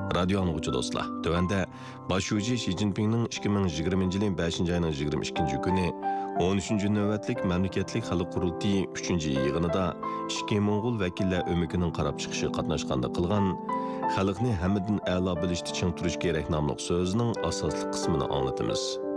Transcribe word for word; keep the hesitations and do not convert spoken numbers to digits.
Radio anlıqçı dostlar, tövəndə başçı Xi Jinpingning ikki ming yigirmanchi yilning beshinchi ayning yigirma ikkinchi kuni o'n uchinchi navbatlik mamlakatlik xalq qurultiyi uchinchi yig'inida ikki Mo'ng'ul vakillar o'mikining qarab chiqishi qatnashganda qilgan xalqni hammadan a'lo bilishda ching turish kerak nomli so'zining asosli qismini anglatamiz.